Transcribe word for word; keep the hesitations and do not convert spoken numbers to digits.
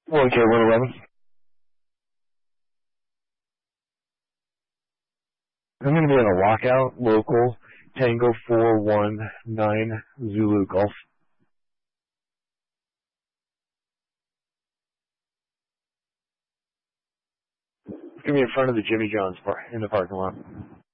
Okay, one eleven. I'm going to be in a lockout, local, Tango four one nine Zulu Golf. It's going to be in front of the Jimmy John's par in the parking lot.